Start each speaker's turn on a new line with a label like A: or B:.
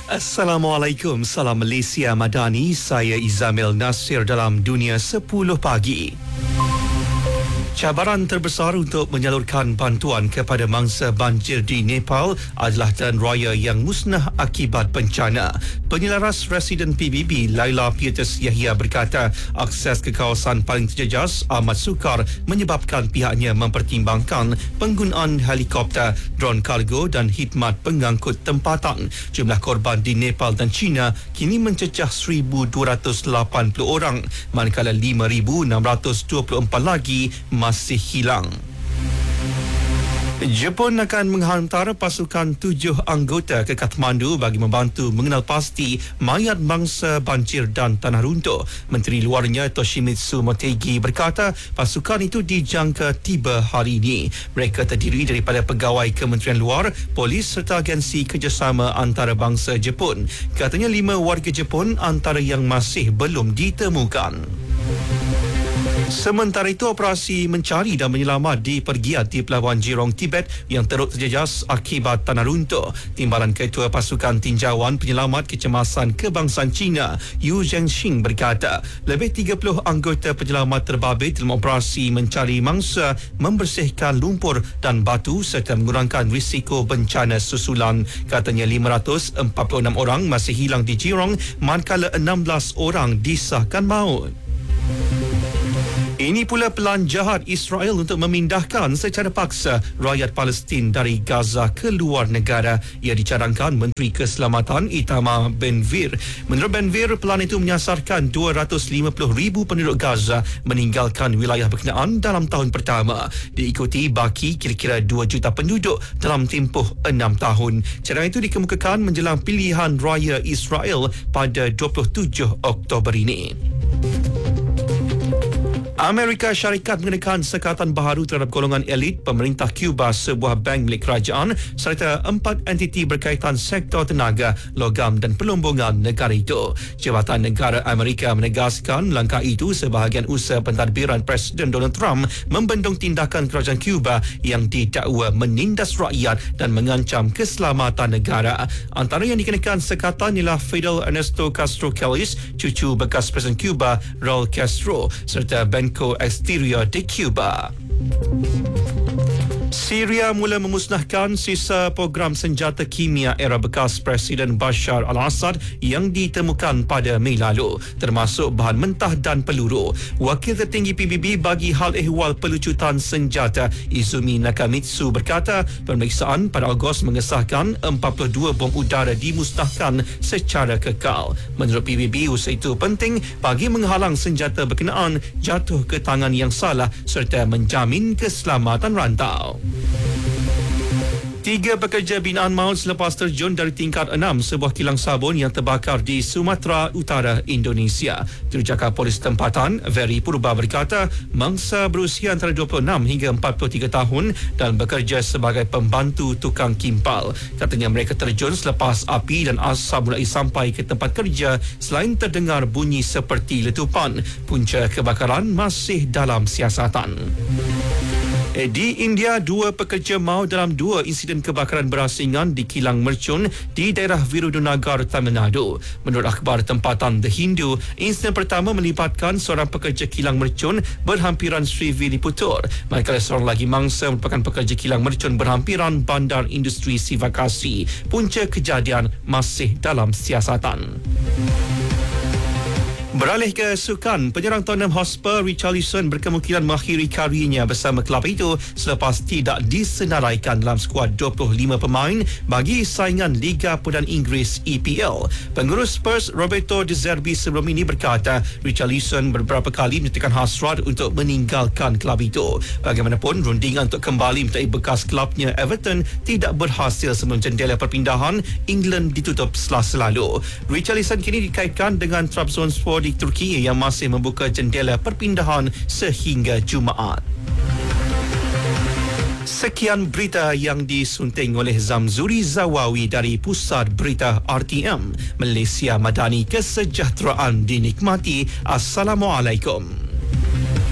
A: Assalamualaikum, salam Malaysia Madani. Saya Izamil Nasir dalam Dunia 10 Pagi. Cabaran terbesar untuk menyalurkan bantuan kepada mangsa banjir di Nepal adalah jalan raya yang musnah akibat bencana. Penyelaras Residen PBB Laila Peters Yahya berkata akses ke kawasan paling terjejas amat sukar menyebabkan pihaknya mempertimbangkan penggunaan helikopter, dron kargo dan khidmat pengangkut tempatan. Jumlah korban di Nepal dan China kini mencecah 1,280 orang, manakala 5,624 lagi masih hilang. Jepun akan menghantar pasukan 7 anggota ke Kathmandu bagi membantu mengenal pasti mayat mangsa banjir dan tanah runtuh. Menteri Luarnya Toshimitsu Motegi berkata pasukan itu dijangka tiba hari ini. Mereka terdiri daripada pegawai Kementerian Luar, polis serta agensi kerjasama antarabangsa Jepun. Katanya 5 warga Jepun antara yang masih belum ditemukan. Sementara itu, operasi mencari dan menyelamat dipergiat di Pelabuhan Jurong, Tibet yang teruk terjejas akibat tanah runtuh. Timbalan Ketua Pasukan Tinjauan Penyelamat Kecemasan Kebangsaan China, Yu Zhengxing berkata, lebih 30 anggota penyelamat terbabit dalam operasi mencari mangsa, membersihkan lumpur dan batu serta mengurangkan risiko bencana susulan. Katanya 546 orang masih hilang di Jurong, manakala 16 orang disahkan maut. Ini pula pelan jahat Israel untuk memindahkan secara paksa rakyat Palestin dari Gaza ke luar negara. Ia dicadangkan Menteri Keselamatan Itamar Ben-Gvir. Menurut Ben-Gvir, pelan itu menyasarkan 250,000 penduduk Gaza meninggalkan wilayah berkenaan dalam tahun pertama. Diikuti baki kira-kira 2 juta penduduk dalam tempoh 6 tahun. Cadangan itu dikemukakan menjelang pilihan raya Israel pada 27 Oktober ini. Amerika Syarikat mengenakan sekatan baharu terhadap golongan elit pemerintah Cuba, sebuah bank milik kerajaan serta 4 entiti berkaitan sektor tenaga, logam dan pelombongan negara itu. Jabatan Negara Amerika menegaskan langkah itu sebahagian usaha pentadbiran Presiden Donald Trump membendung tindakan kerajaan Cuba yang didakwa menindas rakyat dan mengancam keselamatan negara. Antara yang dikenakan sekatan ialah Fidel Ernesto Castro Calles, cucu bekas Presiden Cuba Raul Castro, serta Banco Exterior de Cuba. Syria mula memusnahkan sisa program senjata kimia era bekas Presiden Bashar al-Assad yang ditemukan pada Mei lalu, termasuk bahan mentah dan peluru. Wakil tertinggi PBB bagi hal ehwal pelucutan senjata Izumi Nakamitsu berkata pemeriksaan pada Ogos mengesahkan 42 bom udara dimusnahkan secara kekal. Menurut PBB, usaha itu penting bagi menghalang senjata berkenaan jatuh ke tangan yang salah serta menjamin keselamatan rantau. 3 pekerja binaan maut selepas terjun dari tingkat 6 sebuah kilang sabun yang terbakar di Sumatera Utara, Indonesia. Jurucakap Polis tempatan, Very Purba berkata, mangsa berusia antara 26 hingga 43 tahun dan bekerja sebagai pembantu tukang kimpal. Katanya mereka terjun selepas api dan asap mulai sampai ke tempat kerja selain terdengar bunyi seperti letupan. Punca kebakaran masih dalam siasatan. Di India, 2 pekerja maut dalam 2 insiden kebakaran berasingan di kilang mercun di daerah Virudunagar, Tamil Nadu. Menurut akhbar tempatan The Hindu, insiden pertama melibatkan seorang pekerja kilang mercun berhampiran Srivilliputur, manakala seorang lagi mangsa merupakan pekerja kilang mercun berhampiran Bandar Industri Sivakasi. Punca kejadian masih dalam siasatan. Beralih ke sukan, penyerang Tottenham Hotspur Richarlison berkemungkinan mengakhiri kariernya bersama kelab itu selepas tidak disenaraikan dalam skuad 25 pemain bagi saingan Liga Perdana Inggeris EPL. Pengurus Spurs Roberto De Zerbi sebelum ini berkata Richarlison beberapa kali menyatakan hasrat untuk meninggalkan kelab itu. Bagaimanapun, rundingan untuk kembali menyertai bekas kelabnya Everton tidak berhasil sebelum jendela perpindahan England ditutup Selasa lalu. Richarlison kini dikaitkan dengan Trabzonspor di Turki yang masih membuka jendela perpindahan sehingga Jumaat. Sekian berita yang disunting oleh Zamzuri Zawawi dari Pusat Berita RTM. Malaysia Madani, kesejahteraan dinikmati. Assalamualaikum.